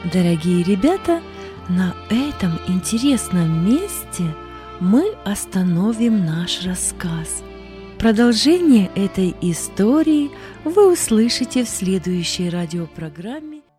Дорогие ребята, на этом интересном месте мы остановим наш рассказ. Продолжение этой истории вы услышите в следующей радиопрограмме